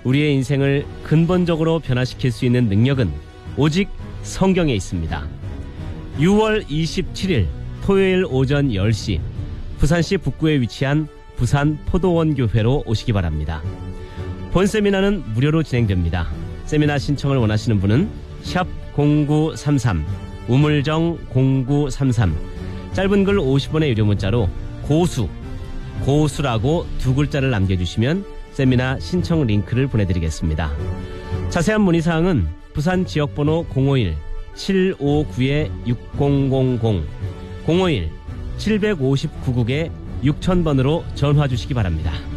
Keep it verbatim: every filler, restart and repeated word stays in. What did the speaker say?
우리의 인생을 근본적으로 변화시킬 수 있는 능력은 오직 성경에 있습니다. 유월 이십칠일 토요일 오전 열 시 부산시 북구에 위치한 부산 포도원 교회로 오시기 바랍니다. 본 세미나는 무료로 진행됩니다. 세미나 신청을 원하시는 분은 샵 공구삼삼, 우물정 공구삼삼, 짧은 글 오십 원의 유료 문자로 고수, 고수라고 두 글자를 남겨주시면 세미나 신청 링크를 보내드리겠습니다. 자세한 문의사항은 부산 지역번호 공오일 칠오구 육공공공, 공오일 칠오구 구국 육천 번으로 전화 주시기 바랍니다.